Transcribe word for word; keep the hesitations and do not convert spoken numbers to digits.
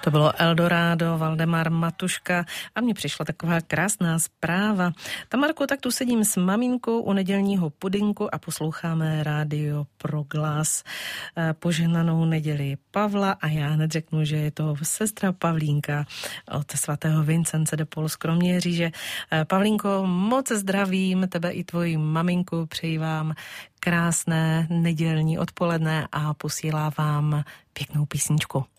To bylo Eldorado, Valdemar Matuška a mně přišla taková krásná zpráva. Tamarko, tak tu sedím s maminkou u nedělního pudinku a posloucháme rádio Proglas. Požehnanou neděli Pavla a já hned řeknu, že je to sestra Pavlínka od svatého Vincence de Paul z Kroměříže. Pavlínko, moc zdravím tebe i tvoji maminku, přeji vám krásné nedělní odpoledne a posílám vám pěknou písničku.